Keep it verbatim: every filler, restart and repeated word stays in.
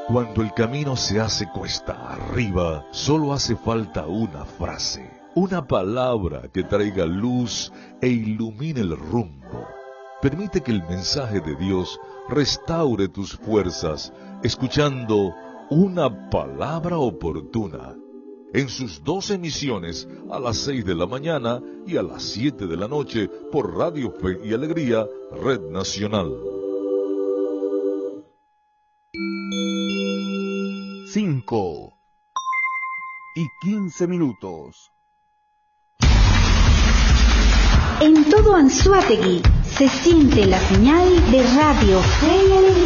Cuando el camino se hace cuesta arriba, solo hace falta una frase, una palabra que traiga luz e ilumine el rumbo. Permite que el mensaje de Dios restaure tus fuerzas, escuchando una palabra oportuna. En sus dos emisiones, a las seis de la mañana y a las siete de la noche, por Radio Fe y Alegría, Red Nacional. Cinco y quince minutos. En todo Anzoátegui se siente la señal de Radio Fe y Alegría.